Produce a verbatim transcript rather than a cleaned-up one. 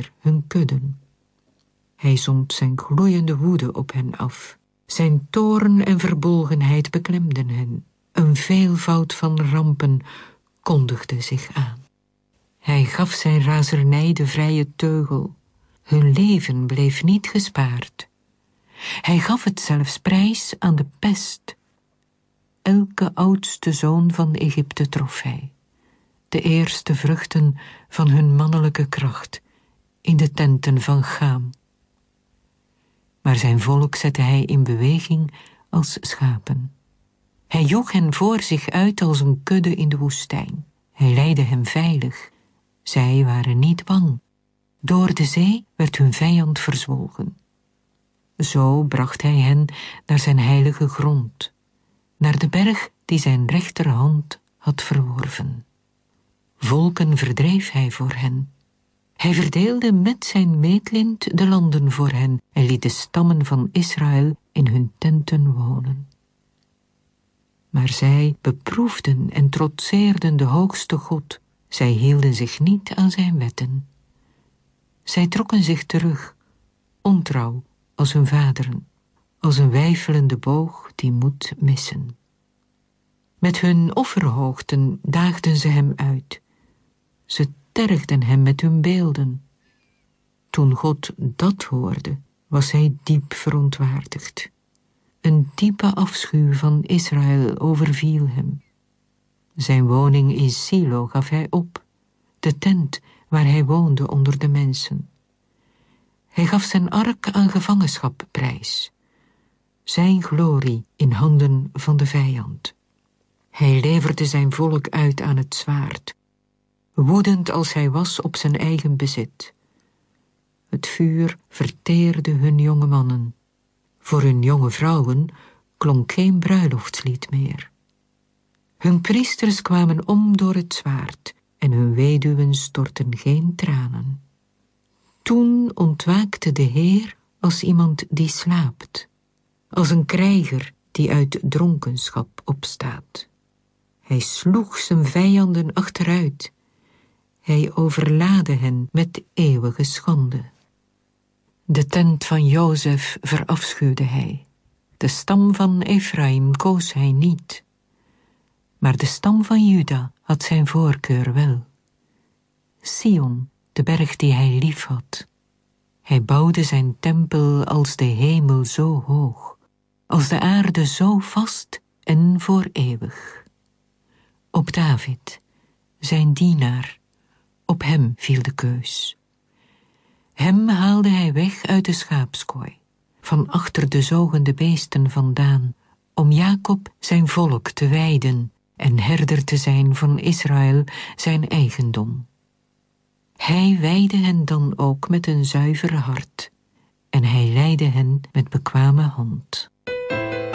weer hun kudden. Hij zond zijn gloeiende woede op hen af. Zijn toorn en verbolgenheid beklemden hen. Een veelvoud van rampen kondigde zich aan. Hij gaf zijn razernij de vrije teugel. Hun leven bleef niet gespaard. Hij gaf het zelfs prijs aan de pest. Elke oudste zoon van Egypte trof hij. De eerste vruchten van hun mannelijke kracht in de tenten van Chaam. Maar zijn volk zette hij in beweging als schapen. Hij joeg hen voor zich uit als een kudde in de woestijn. Hij leidde hen veilig. Zij waren niet bang. Door de zee werd hun vijand verzwolgen. Zo bracht hij hen naar zijn heilige grond, naar de berg die zijn rechterhand had verworven. Volken verdreef hij voor hen. Hij verdeelde met zijn meetlint de landen voor hen en liet de stammen van Israël in hun tenten wonen. Maar zij beproefden en trotseerden de hoogste God. Zij hielden zich niet aan zijn wetten. Zij trokken zich terug, ontrouw als hun vaderen, als een weifelende boog die moet missen. Met hun offerhoogten daagden ze hem uit. Ze tergden hem met hun beelden. Toen God dat hoorde, was hij diep verontwaardigd. Een diepe afschuw van Israël overviel hem. Zijn woning in Silo gaf hij op, de tent waar hij woonde onder de mensen. Hij gaf zijn ark aan gevangenschap prijs, zijn glorie in handen van de vijand. Hij leverde zijn volk uit aan het zwaard, woedend als hij was op zijn eigen bezit. Het vuur verteerde hun jonge mannen. Voor hun jonge vrouwen klonk geen bruiloftslied meer. Hun priesters kwamen om door het zwaard en hun weduwen stortten geen tranen. Toen ontwaakte de Heer als iemand die slaapt, als een krijger die uit dronkenschap opstaat. Hij sloeg zijn vijanden achteruit. Hij overlaadde hen met eeuwige schande. De tent van Jozef verafschuwde hij. De stam van Ephraim koos hij niet. Maar de stam van Juda had zijn voorkeur wel. Sion, de berg die hij lief had. Hij bouwde zijn tempel als de hemel zo hoog, als de aarde zo vast en voor eeuwig. Op David, zijn dienaar, op hem viel de keus. Hem haalde hij weg uit de schaapskooi, van achter de zogende beesten vandaan, om Jacob zijn volk te wijden en herder te zijn van Israël zijn eigendom. Hij weidde hen dan ook met een zuiver hart, en hij leidde hen met bekwame hand.